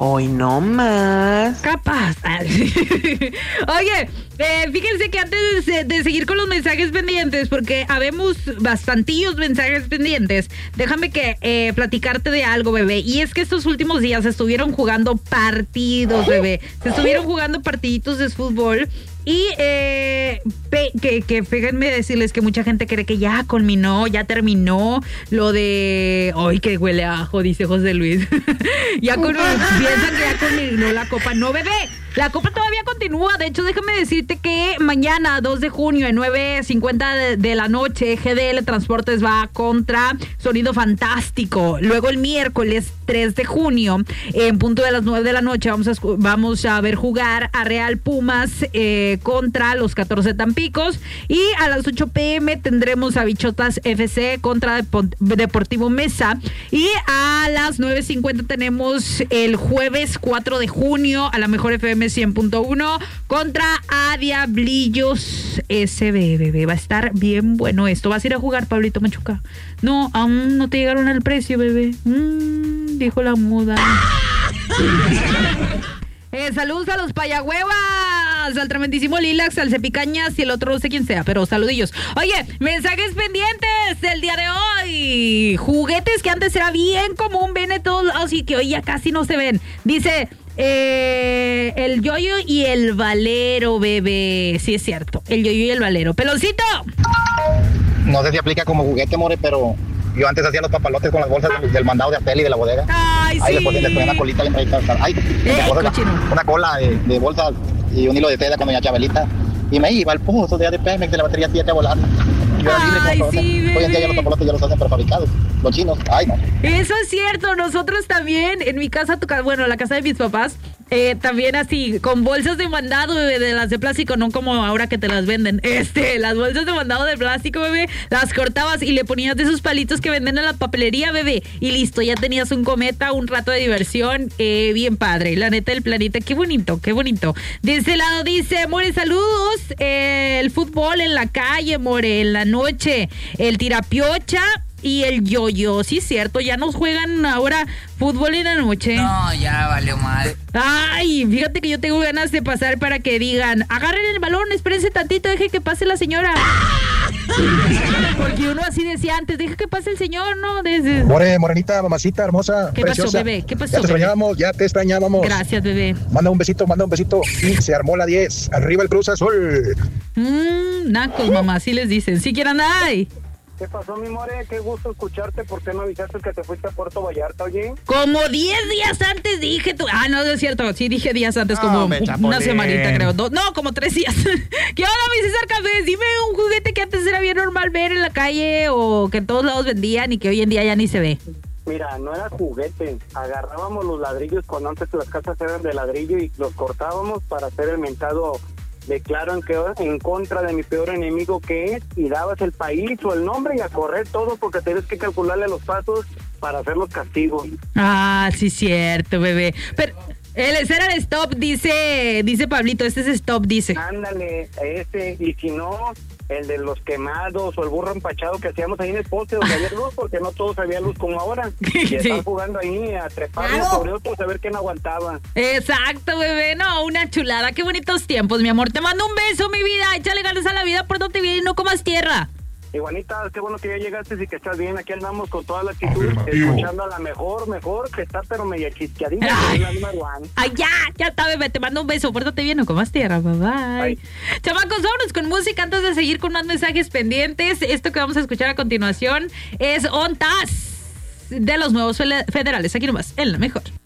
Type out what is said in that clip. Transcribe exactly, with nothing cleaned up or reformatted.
Hoy no más. Capaz. Oye, eh, fíjense que antes de, de seguir con los mensajes pendientes, porque habemos bastantillos mensajes pendientes, déjame que eh, platicarte de algo, bebé. Y es que estos últimos días se estuvieron jugando partidos, bebé. Se estuvieron jugando partiditos de fútbol. Y eh, pe, que, que fíjenme decirles que mucha gente cree que ya culminó, ya terminó lo de... ¡Ay, que huele a ajo! Dice José Luis. Ya con, piensan que ya culminó la copa. ¡No, bebé! La copa todavía continúa. De hecho, déjame decirte que mañana, dos de junio, a nueve cincuenta de, de la noche, G D L Transportes va contra Sonido Fantástico. Luego el miércoles, tres de junio, en punto de las nueve de la noche, vamos a, vamos a ver jugar a Real Pumas eh, contra los catorce Tampicos. Y a las ocho pm tendremos a Bichotas F C contra Deportivo Mesa. Y a las nueve cincuenta tenemos el jueves cuatro de junio a la Mejor F M cien punto uno contra a Diablillos S B, bebé. Va a estar bien bueno esto. ¿Vas a ir a jugar, Pablito Machuca? No, aún no te llegaron al precio, bebé. Mm, dijo la muda. eh, saludos a los payagüevas, al tremendísimo Lilax, al Cepicañas y el otro no sé quién sea, pero saludillos. Oye, mensajes pendientes del día de hoy. Juguetes que antes era bien común, ven de todos lados y que hoy ya casi no se ven. Dice... Eh, el yoyo y el valero, bebé. Sí, es cierto. El yoyo y el valero. ¡Peloncito! No sé si aplica como juguete, more, pero yo antes hacía los papalotes con las bolsas del, del mandado de Apel y de la bodega. Ay, ahí sí. le ponían, le ponían una colita bien ahí. Ay, eh, una, una cola de, de bolsa y un hilo de seda con doña Chabelita. Y me iba al pozo de A D P, de la batería siete a volar. Yo era libre Ay, como sí, bebé. Hoy en día ya los papalotes ya los hacen prefabricados. Los chinos, ay, no. Eso es cierto. Nosotros también, en mi casa, tu casa, bueno, la casa de mis papás, eh, también así, con bolsas de mandado, bebé, de las de plástico, no como ahora que te las venden. Este, las bolsas de mandado de plástico, bebé, las cortabas y le ponías de esos palitos que venden en la papelería, bebé, y listo, ya tenías un cometa, un rato de diversión, eh, bien padre. La neta, el planeta, qué bonito, qué bonito. De ese lado dice, more, saludos, eh, el fútbol en la calle, more, en la noche, el tirapiocha y el yo-yo, sí, cierto, ya nos juegan ahora fútbol en la noche. No, ya valió madre. Ay, fíjate que yo tengo ganas de pasar para que digan, agarren el balón, espérense tantito, deje que pase la señora. Porque uno así decía antes, deje que pase el señor, ¿no? Desde... More, morenita, mamacita, hermosa, ¿Qué preciosa. pasó, bebé? ¿Qué pasó, Ya te bebé? extrañábamos, ya te extrañábamos. Gracias, bebé. Manda un besito, manda un besito. Y se armó la diez. Arriba el Cruz Azul. Mmm, nacos, mamá, así les dicen. Si quieran, ay. ¿Qué pasó, mi more? Qué gusto escucharte. ¿Por qué no avisaste que te fuiste a Puerto Vallarta, oye? Como diez días antes dije tú. Ah, no, no es cierto. Sí, dije días antes, No, como me una chapulín. semanita, creo. No, no, como tres días. ¿Qué onda, mi César Cafés? Dime un juguete que antes era bien normal ver en la calle o que en todos lados vendían y que hoy en día ya ni se ve. Mira, no era juguete. Agarrábamos los ladrillos cuando antes las casas eran de ladrillo y los cortábamos para hacer el mentado declaro en, que, en contra de mi peor enemigo que es, y dabas el país o el nombre y a correr todo porque tienes que calcularle los pasos para hacer los castigos. Ah, sí, cierto, bebé. Pero el, ese era el stop, dice, dice Pablito, este es stop, dice. Ándale, ese, y si no, el de los quemados o el burro empachado que hacíamos ahí en el poste donde había luz, porque no todos había luz como ahora. Y Sí. están jugando ahí a trepar uno sobre otro a ver quién aguantaba. Exacto, bebé, no, una chulada, qué bonitos tiempos, mi amor. Te mando un beso, mi vida, échale ganas a la vida, pórtate bien y no comas tierra. Y Juanita, qué bueno que ya llegaste y que estás bien. Aquí andamos con toda la actitud, escuchando a la mejor, mejor, que está pero media chisqueadita. Ay. Que es la número one. Ay, ya, ya está, bebé, te mando un beso, pórtate bien, no comas tierra, bye bye. Bye. Chamacos, vámonos con música antes de seguir con más mensajes pendientes. Esto que vamos a escuchar a continuación es Ontas de los nuevos federales, aquí nomás, en la mejor.